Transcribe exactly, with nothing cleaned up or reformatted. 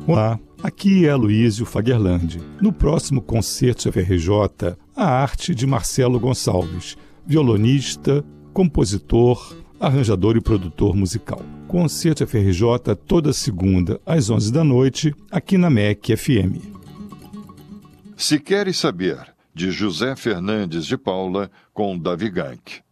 Olá, aqui é Aloysio Fagerlandi. No próximo Concerto F R J, a arte de Marcelo Gonçalves, violonista, compositor, arranjador e produtor musical. Concerto F R J toda segunda às onze da noite, aqui na M E C F M. Se Queres Saber, de José Fernandes de Paula, com Davi Gank.